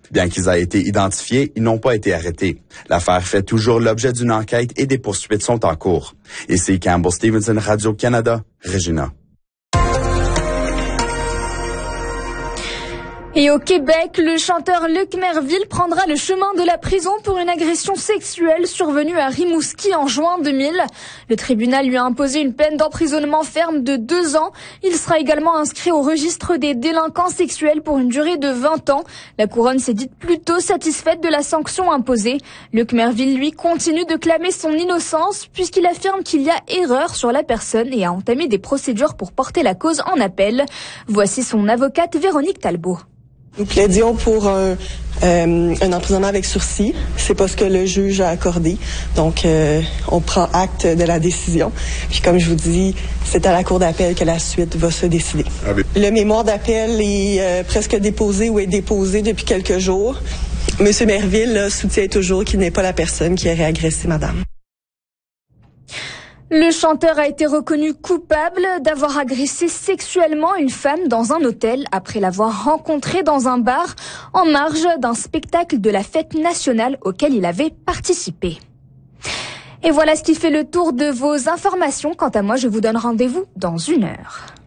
Bien qu'ils aient été identifiés, ils n'ont pas été arrêtés. L'affaire fait toujours l'objet d'une enquête et des poursuites sont en cours. Ici Campbell Stevenson, Radio-Canada, Regina. Et au Québec, le chanteur Luc Merville prendra le chemin de la prison pour une agression sexuelle survenue à Rimouski en juin 2000. Le tribunal lui a imposé une peine d'emprisonnement ferme de 2 ans. Il sera également inscrit au registre des délinquants sexuels pour une durée de 20 ans. La couronne s'est dite plutôt satisfaite de la sanction imposée. Luc Merville, lui, continue de clamer son innocence puisqu'il affirme qu'il y a erreur sur la personne et a entamé des procédures pour porter la cause en appel. Voici son avocate Véronique Talbot. Nous plaidions pour un emprisonnement avec sursis. C'est pas ce que le juge a accordé. Donc, on prend acte de la décision. Puis, comme je vous dis, c'est à la cour d'appel que la suite va se décider. Le mémoire d'appel est presque déposé ou est déposé depuis quelques jours. Monsieur Merville là, soutient toujours qu'il n'est pas la personne qui aurait agressé madame. Le chanteur a été reconnu coupable d'avoir agressé sexuellement une femme dans un hôtel après l'avoir rencontrée dans un bar en marge d'un spectacle de la fête nationale auquel il avait participé. Et voilà ce qui fait le tour de vos informations. Quant à moi, je vous donne rendez-vous dans 1 heure.